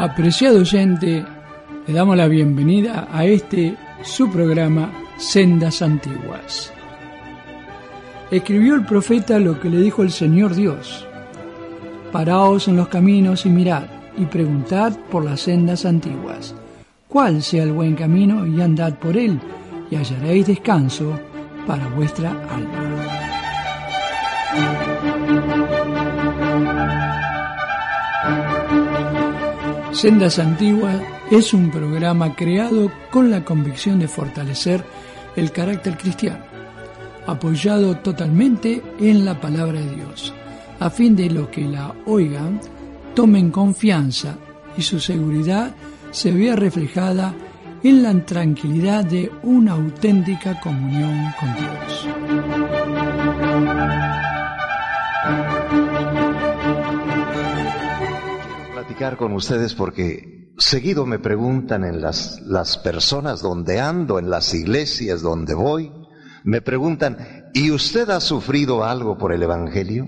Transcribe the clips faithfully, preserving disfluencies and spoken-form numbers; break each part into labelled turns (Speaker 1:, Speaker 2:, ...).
Speaker 1: Apreciado oyente, le damos la bienvenida a este su programa Sendas Antiguas. Escribió el profeta lo que le dijo el Señor Dios: paraos en los caminos y mirad, y preguntad por las sendas antiguas, cuál sea el buen camino, y andad por él, y hallaréis descanso para vuestra alma. Sendas Antiguas es un programa creado con la convicción de fortalecer el carácter cristiano, apoyado totalmente en la palabra de Dios, a fin de los que la oigan tomen confianza y su seguridad se vea reflejada en la tranquilidad de una auténtica comunión con Dios.
Speaker 2: Platicar con ustedes porque seguido me preguntan en las, las personas donde ando, en las iglesias donde voy, me preguntan: ¿y usted ha sufrido algo por el Evangelio?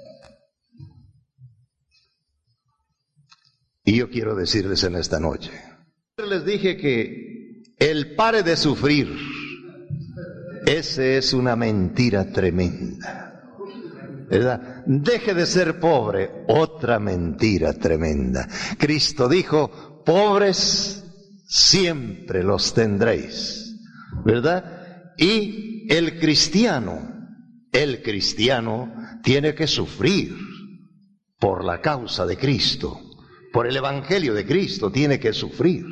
Speaker 2: Y yo quiero decirles en esta noche, les dije que el pare de sufrir, ese es una mentira tremenda, ¿verdad? Deje de ser pobre, otra mentira tremenda. Cristo dijo: pobres siempre los tendréis, ¿verdad? Y el cristiano, el cristiano tiene que sufrir por la causa de Cristo, por el Evangelio de Cristo, tiene que sufrir.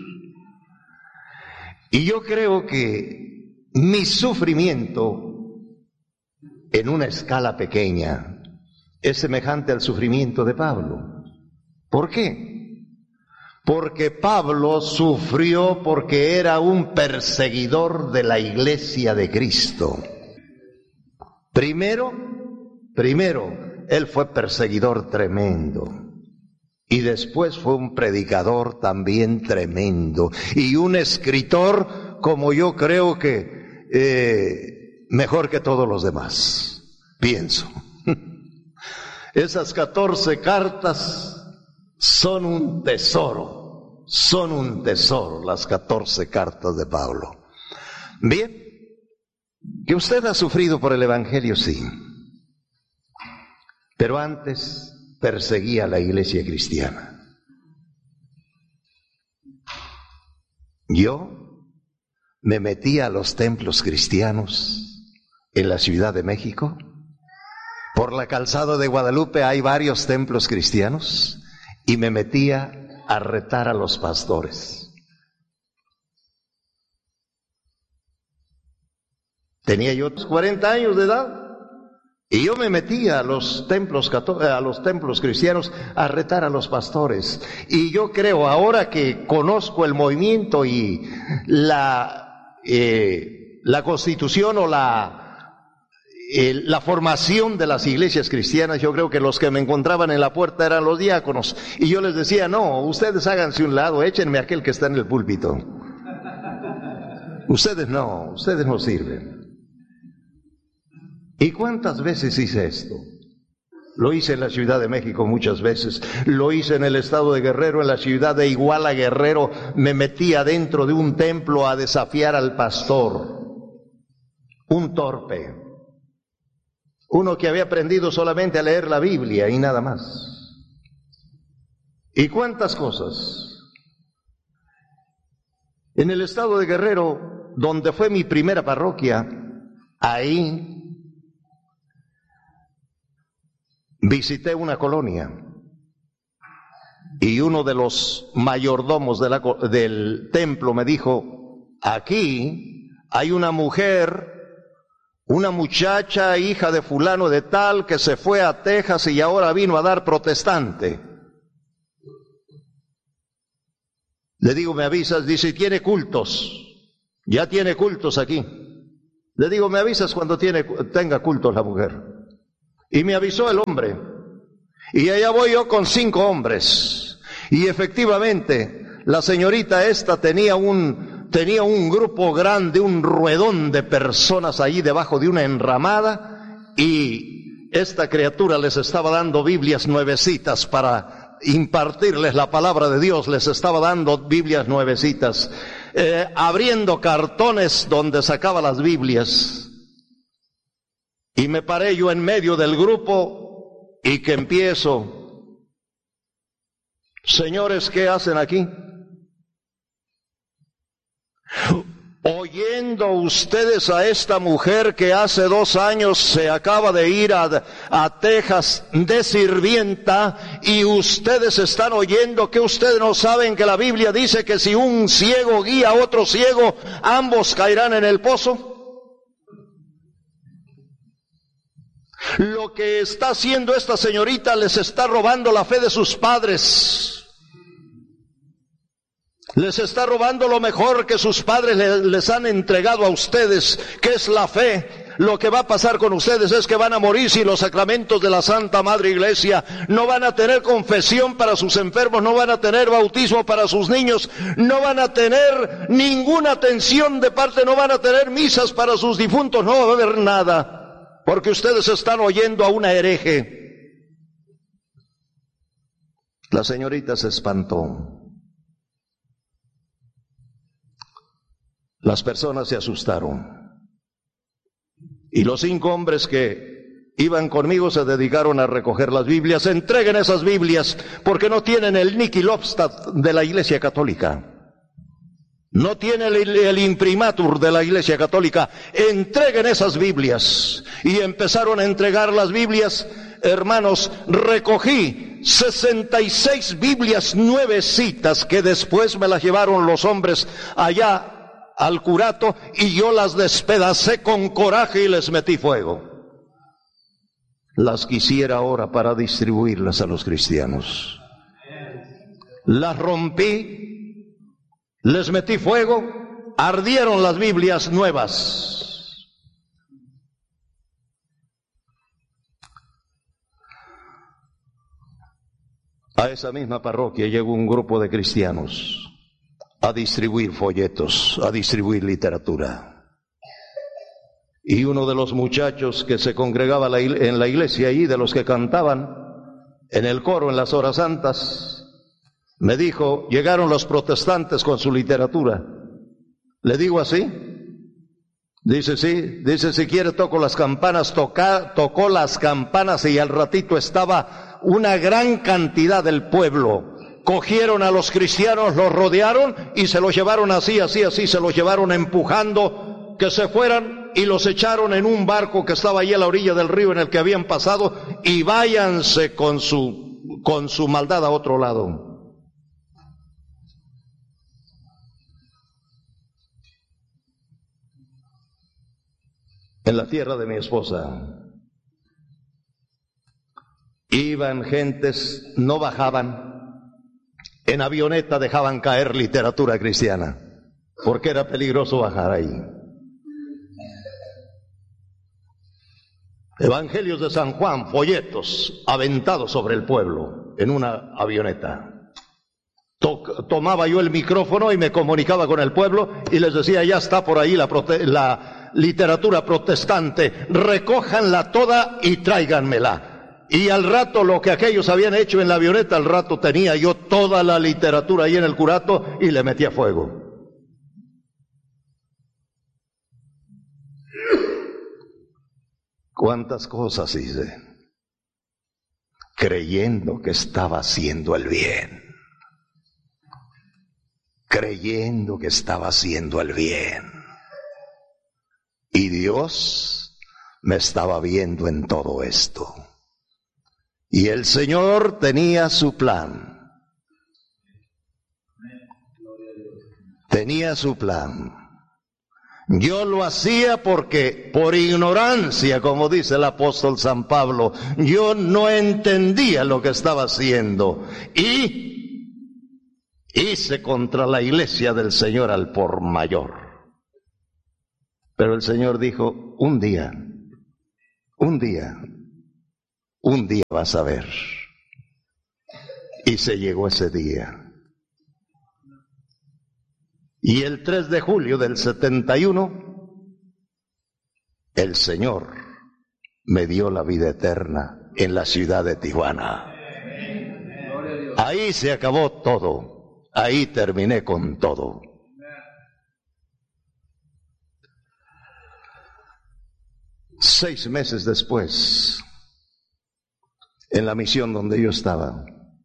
Speaker 2: Y yo creo que mi sufrimiento, en una escala pequeña, es semejante al sufrimiento de Pablo. ¿Por qué? Porque Pablo sufrió porque era un perseguidor de la iglesia de Cristo. Primero, primero, él fue perseguidor tremendo. Y después fue un predicador también tremendo. Y un escritor, como yo creo que eh, mejor que todos los demás, pienso. Esas catorce cartas son un tesoro, son un tesoro las catorce cartas de Pablo. Bien, que usted ha sufrido por el Evangelio, sí. Pero antes perseguía a la iglesia cristiana. Yo me metí a los templos cristianos en la Ciudad de México. Por la calzada de Guadalupe hay varios templos cristianos y me metía a retar a los pastores. Tenía yo cuarenta años de edad. Y yo me metía a los templos a los templos cristianos a retar a los pastores. Y yo creo, ahora que conozco el movimiento y la eh, la constitución o la eh, la formación de las iglesias cristianas, yo creo que los que me encontraban en la puerta eran los diáconos. Y yo les decía: no, ustedes háganse un lado, échenme a aquel que está en el púlpito. Ustedes no, ustedes no sirven. ¿Y cuántas veces hice esto? Lo hice en la Ciudad de México muchas veces, lo hice en el estado de Guerrero, en la ciudad de Iguala, Guerrero, me metí adentro de un templo a desafiar al pastor, un torpe, uno que había aprendido solamente a leer la Biblia y nada más. ¿Y cuántas cosas? En el estado de Guerrero, donde fue mi primera parroquia, ahí visité una colonia y uno de los mayordomos de la, del templo me dijo: aquí hay una mujer, una muchacha hija de fulano de tal que se fue a Texas y ahora vino a dar protestante. Le digo: ¿me avisas? Dice: tiene cultos, ya tiene cultos aquí. Le digo: ¿me avisas cuando tiene, tenga cultos la mujer? Y me avisó el hombre, y allá voy yo con cinco hombres, y efectivamente la señorita esta tenía un, tenía un grupo grande, un ruedón de personas allí debajo de una enramada, y esta criatura les estaba dando Biblias nuevecitas para impartirles la palabra de Dios, les estaba dando Biblias nuevecitas, eh, abriendo cartones donde sacaba las Biblias. Y me paré yo en medio del grupo y que empiezo: señores, ¿qué hacen aquí? Oyendo ustedes a esta mujer que hace dos años se acaba de ir a, a Texas de sirvienta, y ustedes están oyendo que ustedes no saben que la Biblia dice que si un ciego guía a otro ciego, ambos caerán en el pozo. Lo que está haciendo esta señorita les está robando la fe de sus padres. Les está robando lo mejor que sus padres les han entregado a ustedes, que es la fe. Lo que va a pasar con ustedes es que van a morir sin los sacramentos de la Santa Madre Iglesia. No van a tener confesión para sus enfermos, no van a tener bautismo para sus niños, no van a tener ninguna atención de parte, no van a tener misas para sus difuntos, no va a haber nada, porque ustedes están oyendo a una hereje. La señorita se espantó. Las personas se asustaron. Y los cinco hombres que iban conmigo se dedicaron a recoger las Biblias. Entreguen esas Biblias, porque no tienen el Niki Lobstad de la Iglesia Católica. No tienen el, el imprimatur de la Iglesia Católica. Entreguen esas Biblias. Y empezaron a entregar las Biblias. Hermanos, recogí sesenta y seis Biblias nuevecitas que después me las llevaron los hombres allá al curato, y yo las despedacé con coraje y les metí fuego. Las quisiera ahora para distribuirlas a los cristianos. Las rompí, les metí fuego, ardieron las Biblias nuevas. A esa misma parroquia llegó un grupo de cristianos a distribuir folletos, a distribuir literatura. Y uno de los muchachos que se congregaba en la iglesia allí, de los que cantaban en el coro en las horas santas, me dijo: llegaron los protestantes con su literatura. Le digo: ¿así? Dice: sí. Dice: si quiere toco las campanas. Toca, tocó las campanas y al ratito estaba una gran cantidad del pueblo. Cogieron a los cristianos, los rodearon y se los llevaron así, así, así, se los llevaron empujando que se fueran, y los echaron en un barco que estaba allí a la orilla del río en el que habían pasado, y váyanse con su, con su maldad a otro lado. En la tierra de mi esposa iban gentes, no bajaban. En avioneta dejaban caer literatura cristiana, porque era peligroso bajar ahí. Evangelios de San Juan, folletos aventados sobre el pueblo en una avioneta. Tomaba yo el micrófono y me comunicaba con el pueblo y les decía: ya está por ahí la, prote- la literatura protestante, recójanla toda y tráiganmela. Y al rato, lo que aquellos habían hecho en la avioneta, al rato tenía yo toda la literatura ahí en el curato y le metía fuego. ¿Cuántas cosas hice? Creyendo que estaba haciendo el bien. Creyendo que estaba haciendo el bien. Y Dios me estaba viendo en todo esto. Y el Señor tenía su plan. Tenía su plan. Yo lo hacía porque, por ignorancia, como dice el apóstol San Pablo, yo no entendía lo que estaba haciendo. Y hice contra la iglesia del Señor al por mayor. Pero el Señor dijo: un día, un día, Un día vas a ver. Y se llegó ese día. Y el tres de julio del setenta y uno, el Señor me dio la vida eterna en la ciudad de Tijuana. Ahí se acabó todo. Ahí terminé con todo. Seis meses después, en la misión donde yo estaba,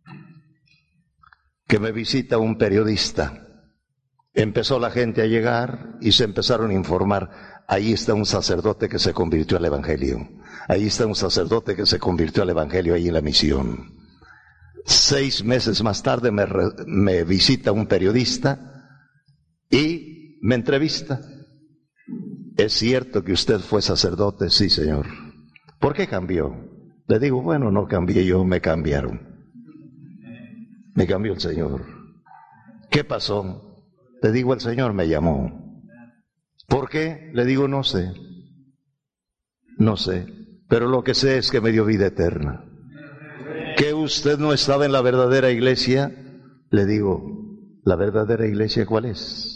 Speaker 2: que me visita un periodista, empezó la gente a llegar y se empezaron a informar. Ahí está un sacerdote que se convirtió al Evangelio. Ahí está un sacerdote que se convirtió al Evangelio ahí en la misión. Seis meses más tarde me, re, me visita un periodista y me entrevista. ¿Es cierto que usted fue sacerdote? Sí, señor. ¿Por qué cambió? Le digo, bueno, no cambié yo, me cambiaron. Me cambió el Señor. ¿Qué pasó? Le digo, el Señor me llamó. ¿Por qué? Le digo, no sé. No sé. Pero lo que sé es que me dio vida eterna. ¿Que usted no estaba en la verdadera iglesia? Le digo, ¿la verdadera iglesia cuál es?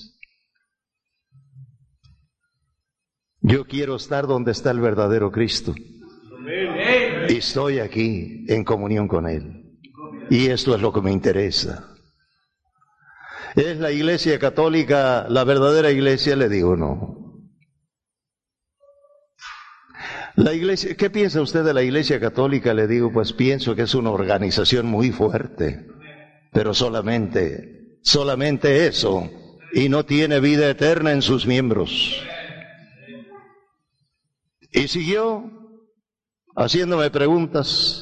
Speaker 2: Yo quiero estar donde está el verdadero Cristo. Y estoy aquí en comunión con Él. Y esto es lo que me interesa. ¿Es la iglesia católica la verdadera iglesia? Le digo, no. La iglesia, ¿qué piensa usted de la iglesia católica? Le digo, pues pienso que es una organización muy fuerte, pero solamente, solamente eso, y no tiene vida eterna en sus miembros. Y siguió haciéndome preguntas.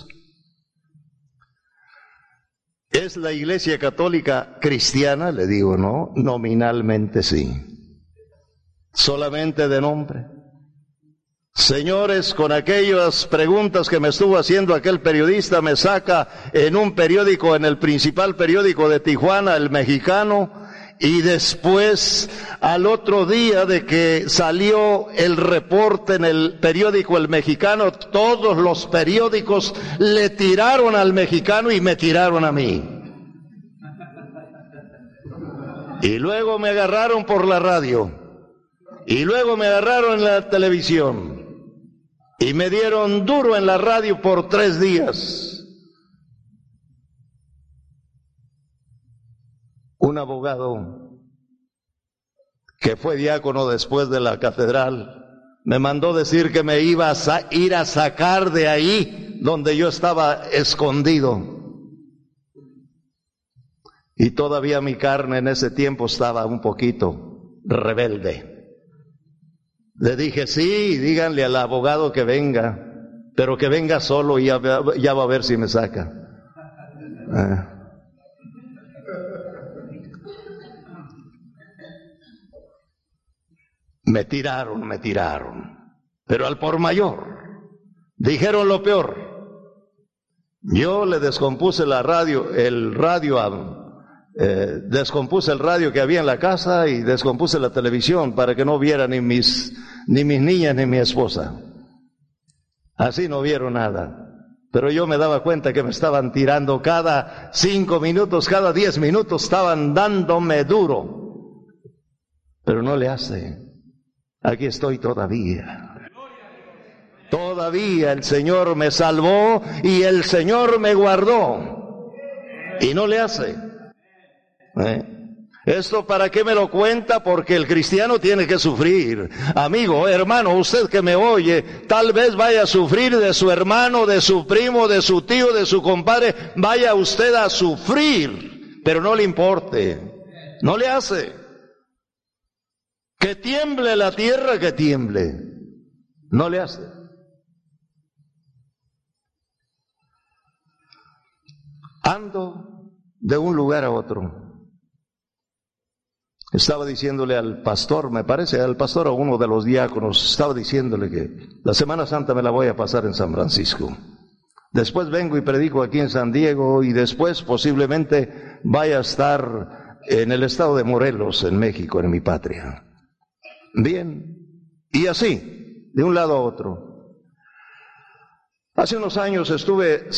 Speaker 2: ¿Es la iglesia católica cristiana? Le digo, no, nominalmente sí. Solamente de nombre. Señores, con aquellas preguntas que me estuvo haciendo aquel periodista, me saca en un periódico, en el principal periódico de Tijuana, El Mexicano, y después, al otro día de que salió el reporte en el periódico El Mexicano, todos los periódicos le tiraron al Mexicano y me tiraron a mí. Y luego me agarraron por la radio. Y luego me agarraron en la televisión. Y me dieron duro en la radio por tres días. Un abogado que fue diácono después de la catedral me mandó decir que me iba a ir a sacar de ahí donde yo estaba escondido. Y todavía mi carne en ese tiempo estaba un poquito rebelde. Le dije, sí, díganle al abogado que venga, pero que venga solo y ya, ya va a ver si me saca. Ah. Me tiraron, me tiraron, pero al por mayor. Dijeron lo peor. Yo le descompuse la radio, el radio, eh, descompuse el radio que había en la casa y descompuse la televisión para que no viera ni mis, ni mis niñas ni mi esposa. Así no vieron nada. Pero yo me daba cuenta que me estaban tirando cada cinco minutos, cada diez minutos estaban dándome duro. Pero no le hace. Aquí estoy todavía. Todavía el Señor me salvó y el Señor me guardó. Y no le hace. ¿Eh? ¿Esto para qué me lo cuenta? Porque el cristiano tiene que sufrir. Amigo, hermano, usted que me oye, tal vez vaya a sufrir de su hermano, de su primo, de su tío, de su compadre. Vaya usted a sufrir, pero no le importe. No le hace. Que tiemble la tierra, que tiemble. No le hace. Ando de un lugar a otro. Estaba diciéndole al pastor, me parece, al pastor o uno de los diáconos, estaba diciéndole que la Semana Santa me la voy a pasar en San Francisco. Después vengo y predico aquí en San Diego y después posiblemente vaya a estar en el estado de Morelos, en México, en mi patria. Bien, y así, de un lado a otro. Hace unos años estuve